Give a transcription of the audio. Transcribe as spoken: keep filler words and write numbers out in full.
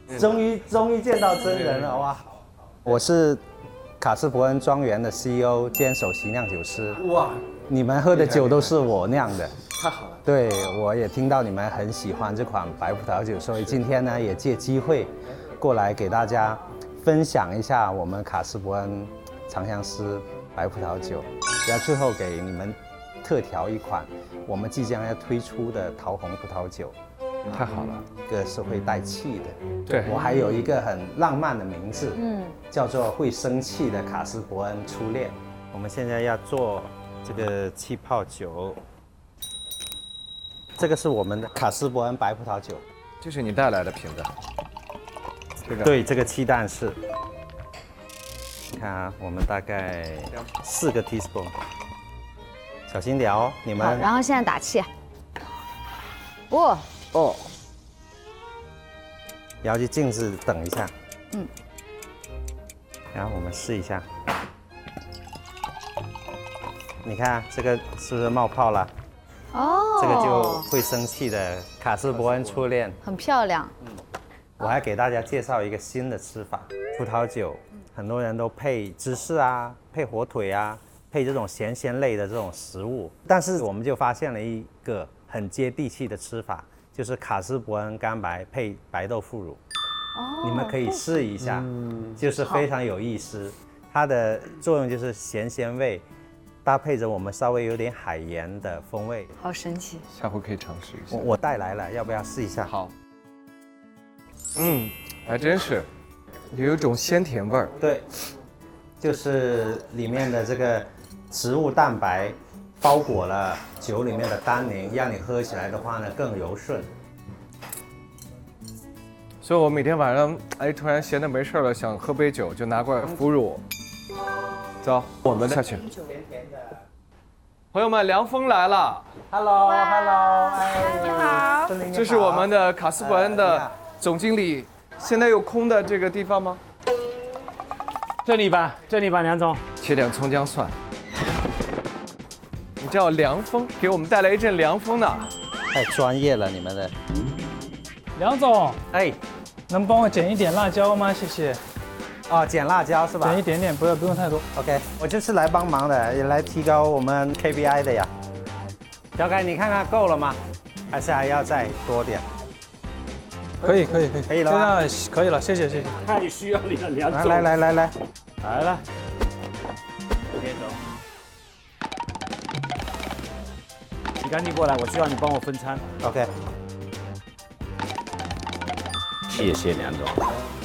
终于终于见到真人了哇！我是卡斯伯恩庄园的 C E O 兼首席酿酒师。哇！你们喝的酒都是我酿的， 太好了。 对，我也听到你们很喜欢这款白葡萄酒，所以今天呢也借机会过来给大家分享一下我们卡斯伯恩长相思白葡萄酒，然后最后给你们特调一款我们即将要推出的桃红葡萄酒。 太好了， 这个是会带气的。 对， 我还有一个很浪漫的名字，嗯，叫做会生气的卡斯伯恩初恋。我们现在要做这个气泡酒，这个是我们的卡斯伯恩白葡萄酒， 这是你带来的瓶子。这个对，这个气弹式。你看啊，我们大概四个 teaspoon， 小心点哦，你们。 好，然后现在打气。哇。 哦， 然后去静置等一下， 嗯， 然后我们试一下，你看这个是不是冒泡了？ 哦， 这个就会生气的卡斯伯恩初恋， 很漂亮。 嗯，我还给大家介绍一个新的吃法，葡萄酒，很多人都配芝士啊，配火腿啊，配这种咸鲜类的这种食物，但是我们就发现了一个很接地气的吃法。就是卡斯伯恩干白配白豆腐乳，哦，你们可以试一下，嗯，就是非常有意思。它的作用就是咸鲜味，搭配着我们稍微有点海盐的风味， 好神奇。 下回可以尝试一下。 我我带来了，要不要试一下？ 好。嗯，还真是，有一种鲜甜味儿。 对，就是里面的这个植物蛋白。包裹了酒里面的单宁，让你喝起来的话呢更柔顺。 所以我每天晚上，哎，突然闲的没事了，想喝杯酒，就拿罐腐乳。走，我们下去。朋友们，凉风来了。 Hello，Hello， 哎， 你好。 这是我们的卡斯伯恩的总经理。现在有空的这个地方吗？ 这里吧，这里吧，梁总。 切点葱姜蒜。你叫凉风，给我们带来一阵凉风呢。 太专业了，你们的。 梁总， 哎， 能帮我剪一点辣椒吗？谢谢。 哦，剪辣椒是吧？ 剪一点点，不要不用太多。 OK， 我就是来帮忙的，也来提高我们 K P I 的呀。小凯，你看看够了吗？还是还要再多点？ 可以可以可以， 可以了吧？ 可以了，谢谢谢谢。 太需要你了，梁总。 来来来来来， 来了。 别走。你赶紧过来，我需要你帮我分餐。 OK。 谢谢梁总。